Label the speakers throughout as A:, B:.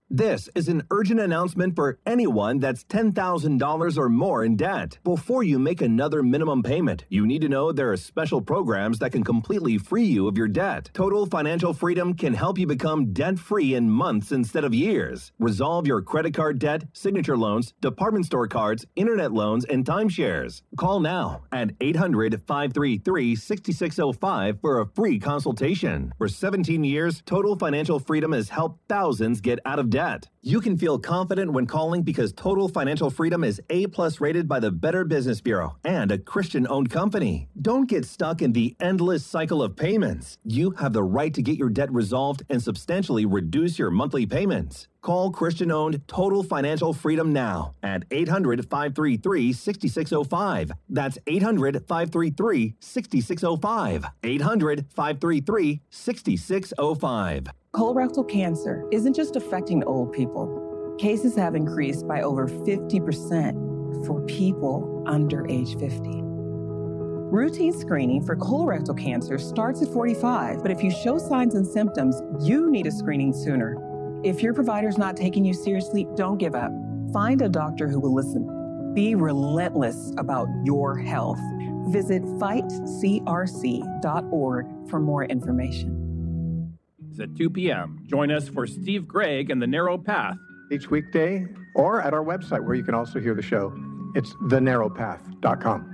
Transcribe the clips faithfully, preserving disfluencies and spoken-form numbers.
A: This is an urgent announcement for anyone that's ten thousand dollars or more in debt. Before you make another minimum payment, you need to know there are special programs that can completely free you of your debt. Total Financial Freedom can help you become debt-free in months instead of years. Resolve your credit card debt, signature loans, department store cards, internet loans, and timeshares. Call now at eight hundred, five three three, six six zero five for a free consultation. For seventeen years, Total Financial Freedom has helped thousands get out of debt. You can feel confident when calling because Total Financial Freedom is A-plus rated by the Better Business Bureau and a Christian-owned company. Don't get stuck in the endless cycle of payments. You have the right to get your debt resolved and substantially reduce your monthly payments. Call Christian-owned Total Financial Freedom now at eight hundred, five three three, six six zero five. That's eight hundred, five three three, six six zero five. eight hundred, five three three, six six zero five.
B: Colorectal cancer isn't just affecting old people. Cases have increased by over fifty percent for people under age fifty. Routine screening for colorectal cancer starts at forty-five, but if you show signs and symptoms, you need a screening sooner. If your provider's not taking you seriously, don't give up. Find a doctor who will listen. Be relentless about your health. Visit fight c r c dot org for more information.
C: It's at two p.m. Join us for Steve Gregg and The Narrow Path.
D: Each weekday or at our website where you can also hear the show. It's the narrow path dot com.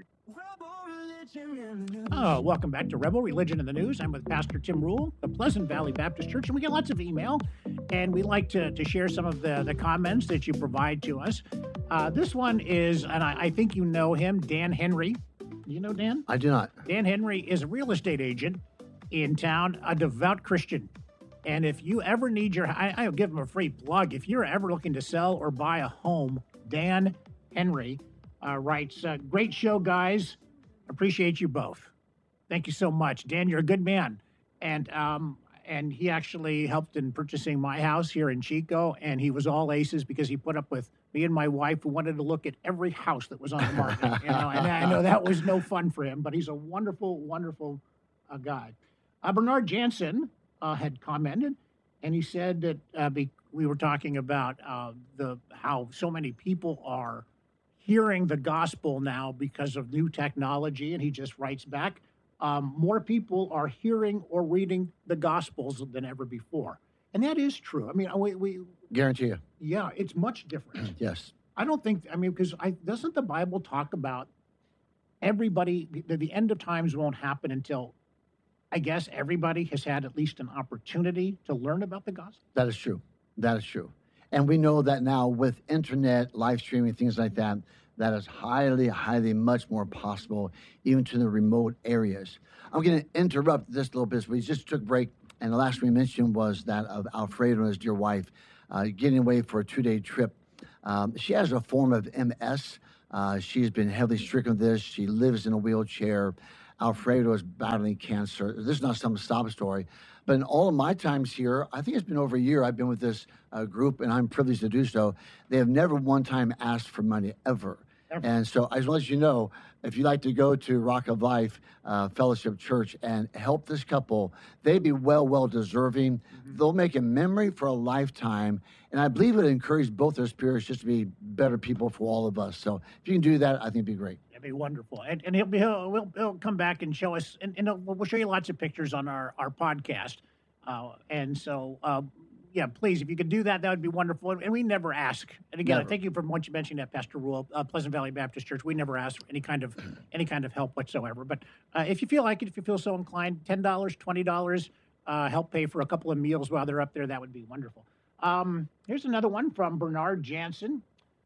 E: Oh, welcome back to Rebel Religion in the News. I'm with Pastor Tim Rule, the Pleasant Valley Baptist Church, and we get lots of email, and we like to, to share some of the, the comments that you provide to us. Uh, this one is, and I, I think you know him, Dan Henry. Do you know Dan?
F: I do not.
E: Dan Henry is a real estate agent in town, a devout Christian. And if you ever need your, I, I'll give him a free plug. If you're ever looking to sell or buy a home, Dan Henry uh, writes, uh, great show, guys. Appreciate you both. Thank you so much. Dan, you're a good man. And um, and he actually helped in purchasing my house here in Chico, and he was all aces because he put up with me and my wife who wanted to look at every house that was on the market. You know, and I know that was no fun for him, but he's a wonderful, wonderful uh, guy. Uh, Bernard Jansen uh, had commented, and he said that uh, be, we were talking about uh, the how so many people are hearing the gospel now because of new technology, and he just writes back, um, more people are hearing or reading the gospels than ever before. And that is true. I mean, we... we
F: Guarantee you.
E: Yeah, it's much different.
F: Yes.
E: I don't think, I mean, because I doesn't the Bible talk about everybody, the, the end of times won't happen until, I guess, everybody has had at least an opportunity to learn about the gospel?
F: That is true. That is true. And we know that now with internet, live streaming, things like that, that is highly, highly much more possible, even to the remote areas. I'm going to interrupt this a little bit. We just took a break, and the last we mentioned was that of Alfredo, his dear wife, uh, getting away for a two-day trip. Um, she has a form of M S. Uh, she's been heavily stricken with this. She lives in a wheelchair. Alfredo is battling cancer. This is not some sob story. But in all of my times here, I think it's been over a year I've been with this uh, group, and I'm privileged to do so. They have never one time asked for money, ever. ever. And so I just want to let you know, if you'd like to go to Rock of Life uh, Fellowship Church and help this couple, they'd be well, well deserving. Mm-hmm. They'll make a memory for a lifetime. And I believe it encourages both their spirits just to be better people for all of us. So if you can do that, I think it'd be great.
E: That'd be wonderful. And, and he'll, be, he'll, he'll, he'll come back and show us, and, and we'll show you lots of pictures on our, our podcast. Uh, and so, uh, yeah, please, if you could do that, that would be wonderful. And we never ask. And again,
F: Never.
E: I thank you for once you mentioned that, Pastor Rule, uh, Pleasant Valley Baptist Church. We never ask for any kind of any kind of help whatsoever. But uh, if you feel like it, if you feel so inclined, ten dollars, twenty dollars, uh, help pay for a couple of meals while they're up there, that would be wonderful. Um, here's another one from Bernard Jansen.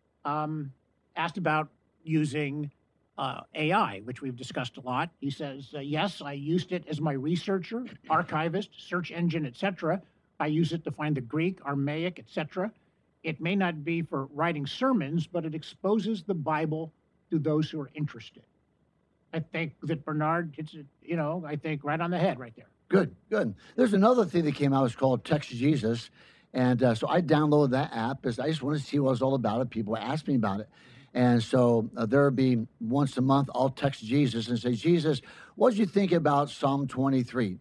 E: Um, asked about using uh, A I, which we've discussed a lot. He says, uh, yes, I used it as my researcher, archivist, search engine, et cetera. I use it to find the Greek, Aramaic, et cetera. It may not be for writing sermons, but it exposes the Bible to those who are interested. I think that Bernard hits it, you know, I think right on the head right there.
F: Good, good. There's another thing that came out. It's called Text Jesus. And uh, so I downloaded that app because I just wanted to see what it was all about. It. People asked me about it. And so uh, there'll be once a month, I'll text Jesus and say, Jesus, what did you think about Psalm twenty-three?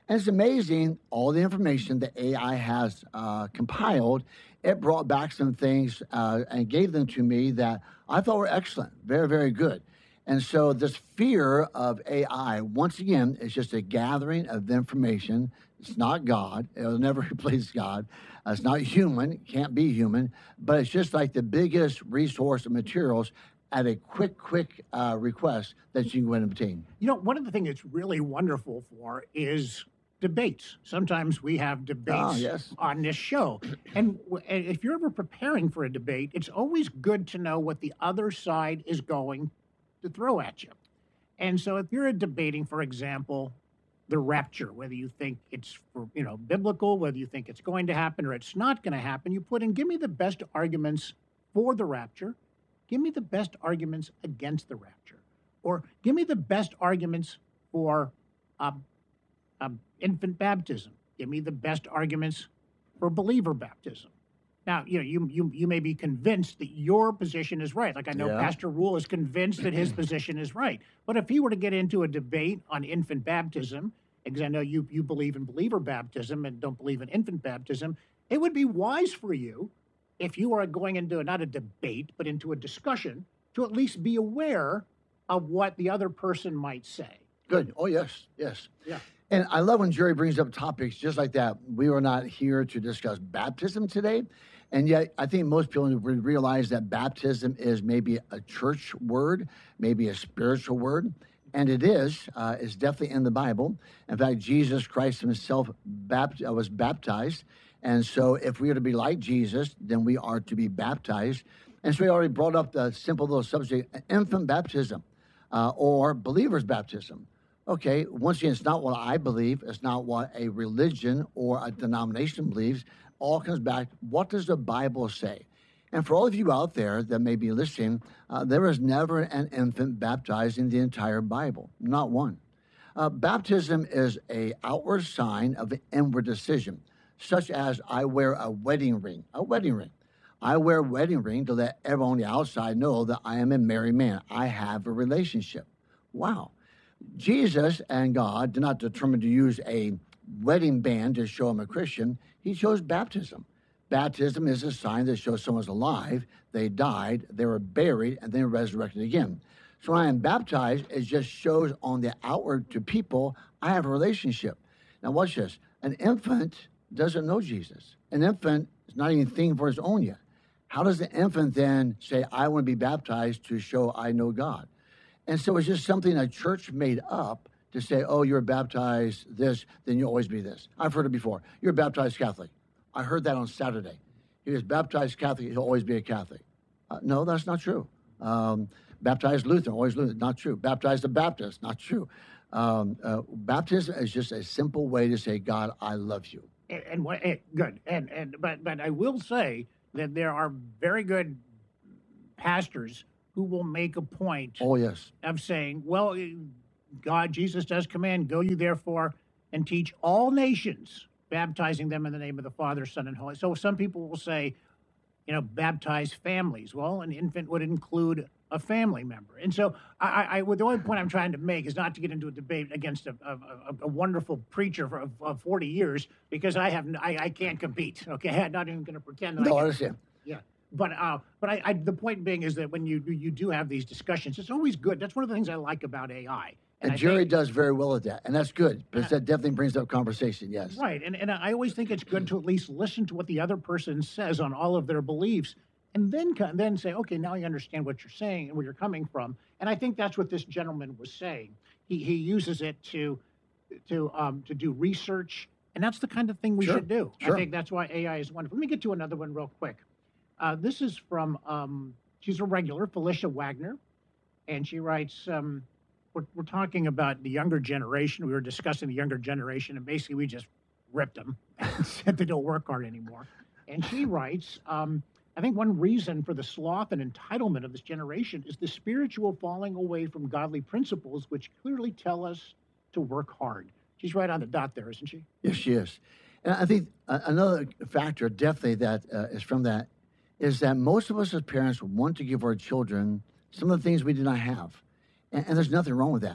F: And it's amazing, all the information that A I has uh, compiled, it brought back some things uh, and gave them to me that I thought were excellent, very, very good. And so this fear of A I, once again, is just a gathering of information. It's not God. It'll never replace God. Uh, it's not human. It can't be human. But it's just like the biggest resource of materials at a quick, quick uh, request that you can go and obtain.
E: You know, one of the things it's really wonderful for is debates. Sometimes we have debates
F: Ah, yes.
E: on this show. And w- and if you're ever preparing for a debate, it's always good to know what the other side is going to throw at you. And so if you're debating, for example, the rapture, whether you think it's for, you know, biblical, whether you think it's going to happen or it's not going to happen, you put in, give me the best arguments for the rapture, give me the best arguments against the rapture, or give me the best arguments for um, um, infant baptism. Give me the best arguments for believer baptism. Now, you know, you you you may be convinced that your position is right. Like I know
F: Yeah.
E: Pastor Rule is convinced that his position is right. But if he were to get into a debate on infant baptism, because I know you you believe in believer baptism and don't believe in infant baptism, it would be wise for you, if you are going into not a debate, but into a discussion, to at least be aware of what the other person might say.
F: Good. Oh, yes, yes.
E: Yeah.
F: And I love when Jerry brings up topics just like that. We are not here to discuss baptism today. And yet, I think most people would realize that baptism is maybe a church word, maybe a spiritual word. And it is. Uh, it's definitely in the Bible. In fact, Jesus Christ himself bapt- uh, was baptized. And so if we are to be like Jesus, then we are to be baptized. And so we already brought up the simple little subject, infant baptism uh, or believer's baptism. Okay, once again, it's not what I believe. It's not what a religion or a denomination believes. All comes back, what does the Bible say? And for all of you out there that may be listening, uh, there is never an infant baptized in the entire Bible, not one. Uh, baptism is an outward sign of an inward decision, such as I wear a wedding ring, a wedding ring. I wear a wedding ring to let everyone on the outside know that I am a married man. I have a relationship. Wow. Jesus and God did not determine to use a wedding band to show him a Christian. He chose baptism. Baptism is a sign that shows someone's alive, they died, they were buried, and then resurrected again. So when I am baptized, it just shows on the outward to people, I have a relationship. Now watch this. An infant doesn't know Jesus. An infant is not even thinking for his own yet. How does the infant then say, I want to be baptized to show I know God? And so it's just something a church made up to say, oh, you're baptized this, then you'll always be this. I've heard it before. You're baptized Catholic. I heard that on Saturday. He was baptized Catholic, he'll always be a Catholic. Uh, no, that's not true. Um, baptized Lutheran, always Lutheran, not true. Baptized a Baptist, not true. Um, uh, baptism is just a simple way to say, God, I love you.
E: And, and what, eh, good. And and but but I will say that there are very good pastors who will make a point
F: Oh, yes.
E: of saying, well, God, Jesus does command, go you therefore and teach all nations, baptizing them in the name of the Father, Son, and Holy. So some people will say, you know, baptize families. Well, an infant would include a family member. And so I, I, I the only point I'm trying to make is not to get into a debate against a, a, a, a wonderful preacher for, of, of forty years, because I have I, I can't compete. Okay, I'm not even going to pretend that
F: No, I
E: I can.
F: understand.
E: Yeah, but uh, but I, I the point being is that when you you do have these discussions, it's always good. That's one of the things I like about A I.
F: And
E: I
F: Jerry
E: think-
F: does very well at that, and that's good, because that definitely brings up conversation, yes.
E: Right, and and I always think it's good to at least listen to what the other person says on all of their beliefs, and then co- then say, okay, now I understand what you're saying and where you're coming from. And I think that's what this gentleman was saying. He he uses it to to um to do research, and that's the kind of thing we
F: Sure,
E: should do.
F: sure.
E: I think that's why A I is wonderful. Let me get to another one real quick. Uh, this is from um she's a regular, Felicia Wagner, and she writes. Um, We're, we're talking about the younger generation. We were discussing the younger generation, and basically we just ripped them and said they don't work hard anymore. And she writes, um, I think one reason for the sloth and entitlement of this generation is the spiritual falling away from godly principles, which clearly tell us to work hard. She's right on the dot there, isn't she?
F: Yes, she is. And I think uh, another factor definitely that uh, is from that is that most of us as parents want to give our children some of the things we did not have. And, and there's nothing wrong with that.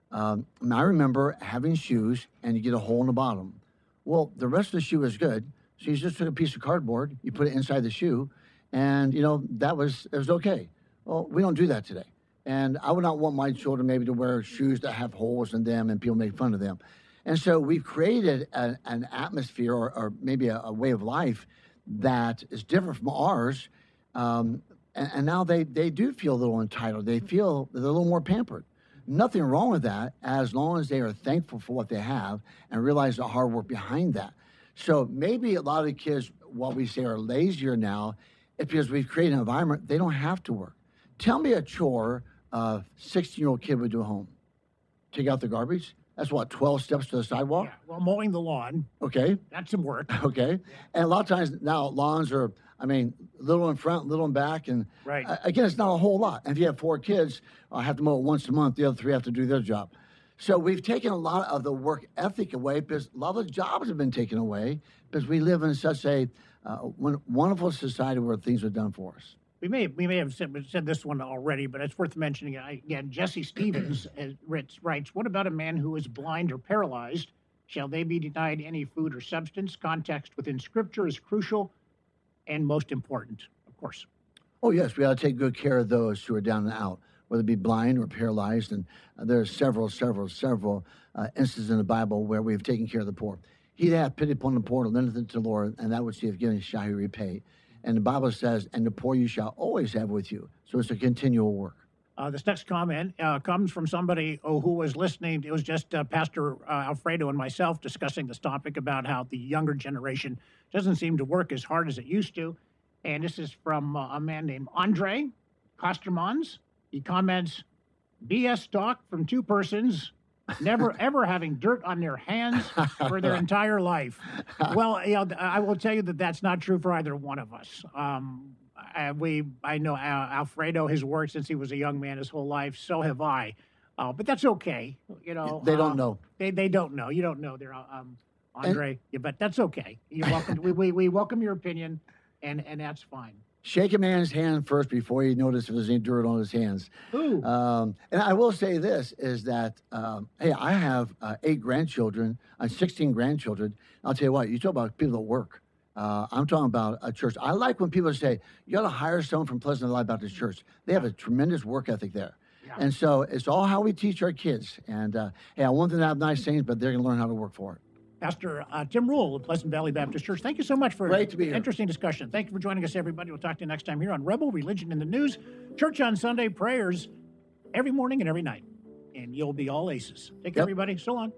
F: Um, and I remember having shoes and you get a hole in the bottom. Well, the rest of the shoe is good. So you just took a piece of cardboard, you put it inside the shoe, and, you know, that was, it was okay. Well, we don't do that today. And I would not want my children maybe to wear shoes that have holes in them and people make fun of them. And so we've created a, an atmosphere or, or maybe a, a way of life that is different from ours. Um, and, and now they, they do feel a little entitled. They feel they're a little more pampered. Nothing wrong with that as long as they are thankful for what they have and realize the hard work behind that. So maybe a lot of the kids, what we say are lazier now, it's because we've created an environment they don't have to work. Tell me a chore a sixteen-year-old kid would do at home. Take out the garbage? That's what, twelve steps to the sidewalk?
E: Yeah, well, mowing the lawn.
F: Okay.
E: That's some work.
F: Okay. And a lot of times now lawns are, I mean, little in front, little in back. And
E: right.
F: uh, again, it's not a whole lot. And if you have four kids, I have to mow it once a month. The other three have to do their job. So we've taken a lot of the work ethic away because a lot of the jobs have been taken away because we live in such a uh, wonderful society where things are done for us.
E: We may we may have said, said this one already, but it's worth mentioning. Again, Jesse Stevens writes, what about a man who is blind or paralyzed? Shall they be denied any food or substance? Context within Scripture is crucial and most important, of course.
F: Oh, yes, we ought to take good care of those who are down and out, whether it be blind or paralyzed. And uh, there are several, several, several uh, instances in the Bible where we've taken care of the poor. He that hath pity upon the poor, lendeth it to the Lord, and that which he hath given shall he repay. And the Bible says, and the poor you shall always have with you. So it's a continual work.
E: Uh, this next comment uh, comes from somebody oh, who was listening. It was just uh, Pastor uh, Alfredo and myself discussing this topic about how the younger generation doesn't seem to work as hard as it used to. And this is from uh, a man named Andre Kostermans. He comments, B S talk from two persons, never ever having dirt on their hands for their entire life. Well, you know, I will tell you that that's not true for either one of us. Um, I, we, I know Al- Alfredo has worked since he was a young man his whole life. So have I. Uh, but that's okay. You know,
F: they don't
E: um,
F: know.
E: They they don't know. You don't know. They're um, Andre. And, yeah, but that's okay. You're welcome. we, we we welcome your opinion, and and that's fine.
F: Shake a man's hand first before you notice if there's any dirt on his hands.
E: Ooh.
F: Um, and I will say this, is that, um, hey, I have uh, eight grandchildren, uh, sixteen grandchildren. I'll tell you what, you talk about people that work. Uh, I'm talking about a church. I like when people say, you got to hire someone from Pleasant Valley Baptist Church. They have a tremendous work ethic there. Yeah. And so it's all how we teach our kids. And, uh, hey, I want them to have nice things, but they're going to learn how to work for it.
E: Pastor uh, Tim Rule of Pleasant Valley Baptist Church, thank you so much for
F: Great to be here.
E: Interesting discussion. Thank you for joining us, everybody. We'll talk to you next time here on Rebel Religion in the News. Church on Sunday, prayers every morning and every night. And you'll be all aces. Take care, yep. everybody. So long.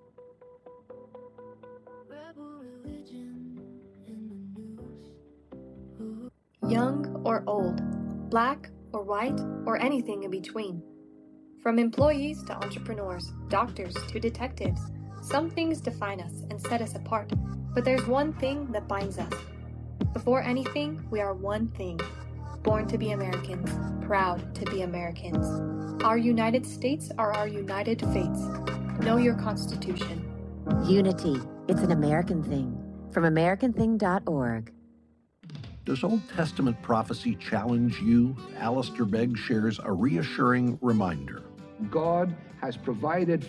G: Young or old, black or white, or anything in between. From employees to entrepreneurs, doctors to detectives, some things define us and set us apart, but there's one thing that binds us. Before anything, we are one thing. Born to be Americans, proud to be Americans. Our United States are our united fates. Know your Constitution.
H: Unity. It's an American thing. From American thing dot org.
I: Does Old Testament prophecy challenge you? Alistair Begg shares a reassuring reminder.
J: God has provided